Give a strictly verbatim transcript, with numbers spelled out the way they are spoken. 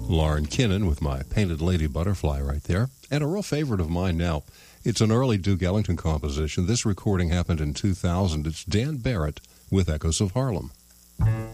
Lauren Kinnan with My Painted Lady Butterfly right there. And a real favorite of mine now. It's an early Duke Ellington composition. This recording happened in two thousand. It's Dan Barrett with Echoes of Harlem.